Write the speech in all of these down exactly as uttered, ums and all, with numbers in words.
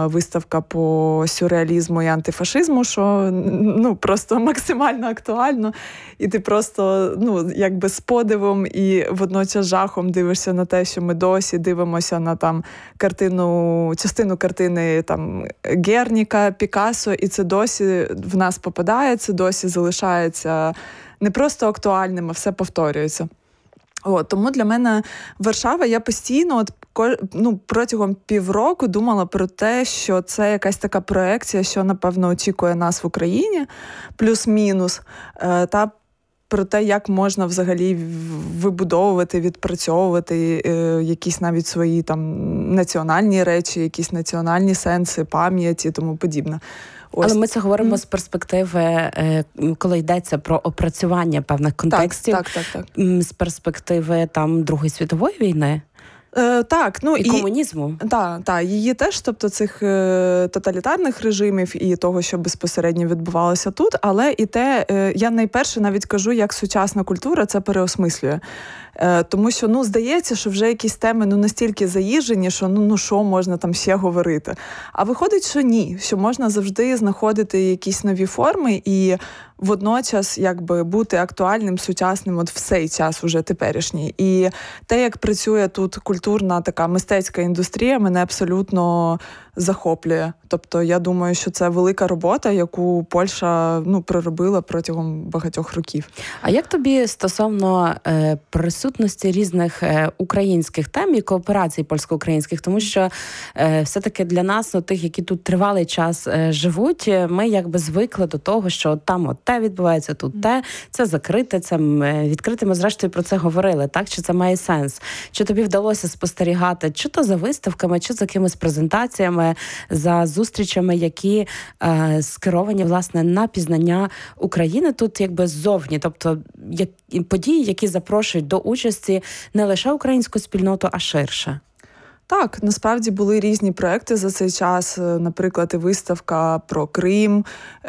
виставка по сюрреалізму і антифашизму, що ну, просто максимально актуально. І ти просто ну, якби з подивом і водночас жахом дивишся на те, що ми досі дивимося на там картину, частину картини там Герніка, Пікассо, і це досі в нас попадає, це досі залишається не просто актуальним, а все повторюється. О, тому для мене Варшава, я постійно от, ну, протягом півроку думала про те, що це якась така проекція, що, напевно, очікує нас в Україні, плюс-мінус, та про те, як можна взагалі вибудовувати, відпрацьовувати е, якісь навіть свої там національні речі, якісь національні сенси, пам'ять і тому подібне. Ось. Але ми це говоримо mm. з перспективи, коли йдеться про опрацювання певних контекстів, так, так, так, так. з перспективи там Другої світової війни. Е, так, ну, і, і комунізму. Так, та, її теж, тобто цих е, тоталітарних режимів і того, що безпосередньо відбувалося тут, але і те, е, я найперше навіть кажу, як сучасна культура це переосмислює. Е, тому що, ну, здається, що вже якісь теми ну, настільки заїжджені, що ну, ну що можна там ще говорити. А виходить, що ні, що можна завжди знаходити якісь нові форми і водночас якби бути актуальним, сучасним от в цей час уже теперішній. І те, як працює тут культурна така мистецька індустрія, мене абсолютно захоплює. Тобто я думаю, що це велика робота, яку Польща ну, проробила протягом багатьох років. А як тобі стосовно е, присутності різних е, українських тем і кооперацій польсько-українських? Тому що е, все-таки для нас, ну, тих, які тут тривалий час е, живуть, ми якби звикли до того, що там от те відбувається, тут те, це закрите, це відкрите. Ми зрештою про це говорили, так? Чи це має сенс? Чи тобі вдалося спостерігати, чи то за виставками, чи за якимись презентаціями, за зустрічами, які е, скеровані, власне, на пізнання України тут якби ззовні, тобто як, події, які запрошують до участі не лише українську спільноту, а ширше? Так, насправді були різні проекти за цей час, наприклад, і виставка про Крим,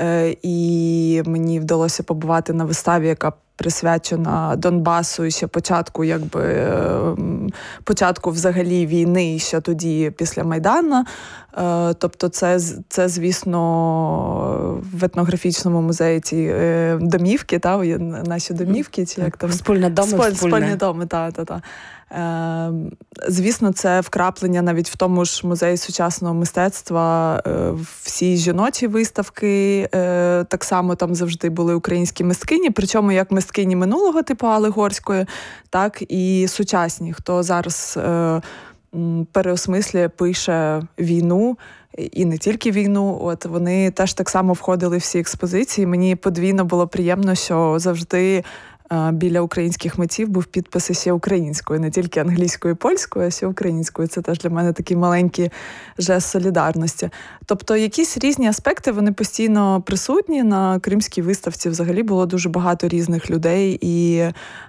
і мені вдалося побувати на виставі, яка присвячена Донбасу і ще початку, якби, початку взагалі війни, і ще тоді після Майдану. Тобто це, це, звісно, в етнографічному музеї ці домівки, та, наші домівки, чи як там? Спільні доми. Спіль, спільні доми, так, так, так. Е, звісно, це вкраплення навіть в тому ж музеї сучасного мистецтва. Е, всі жіночі виставки, е, так само там завжди були українські мисткині, причому як мисткині минулого типу Алегорської, так і сучасні, хто зараз е, переосмислює, пише війну, і не тільки війну, от вони теж так само входили в всі експозиції. Мені подвійно було приємно, що завжди біля українських митців був підпис ще українською, не тільки англійською і польською, а ще українською. Це теж для мене такий маленький жест солідарності. Тобто якісь різні аспекти, вони постійно присутні. На Кримській виставці взагалі було дуже багато різних людей, і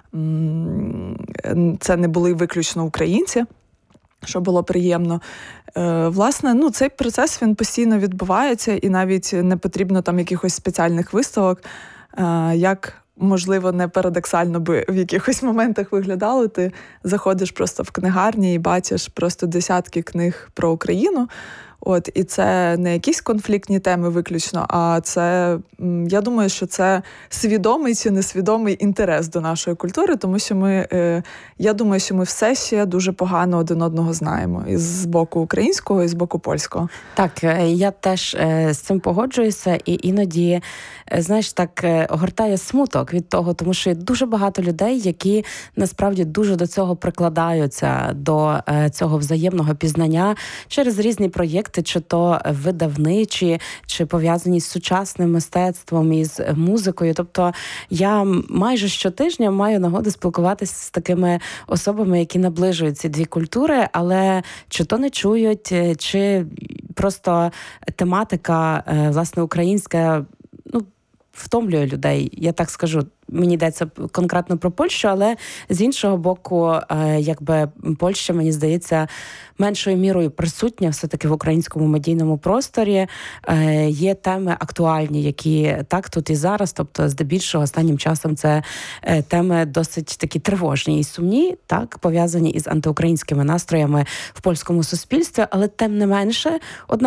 м- це не були виключно українці, що було приємно. Е, власне, ну, цей процес, він постійно відбувається, і навіть не потрібно там якихось спеціальних виставок, е, як можливо, не парадоксально би в якихось моментах виглядало. Ти заходиш просто в книгарні і бачиш просто десятки книг про Україну. От, і це не якісь конфліктні теми виключно, а це, я думаю, що це свідомий чи несвідомий інтерес до нашої культури, тому що ми, я думаю, що ми все ще дуже погано один одного знаємо. І з боку українського, і з боку польського. Так, я теж з цим погоджуюся, і іноді, знаєш, так огортає смуток від того, тому що є дуже багато людей, які насправді дуже до цього прикладаються, до цього взаємного пізнання через різні проєкти, чи то видавничі, чи пов'язані з сучасним мистецтвом, із музикою. Тобто я майже щотижня маю нагоду спілкуватися з такими особами, які наближують ці дві культури, але чи то не чують, чи просто тематика, власне, українська, ну, втомлює людей, я так скажу. Мені йдеться конкретно про Польщу, але з іншого боку, якби Польща, мені здається, меншою мірою присутня все-таки в українському медійному просторі. Є теми актуальні, які так тут і зараз, тобто здебільшого останнім часом це теми досить такі тривожні і сумні, так, пов'язані із антиукраїнськими настроями в польському суспільстві, але тим не менше, одна